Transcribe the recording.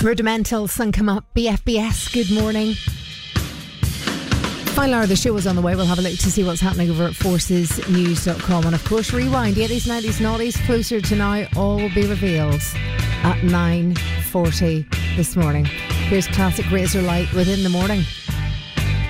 Rudimental, Sun Come Up, BFBS, good morning. Final hour of the show is on the way. We'll have a look to see what's happening over at forcesnews.com. And of course, Rewind, 80s, 90s, noughties, closer to now, all will be revealed at 9:40 this morning. Here's classic Razor Light Within the Morning.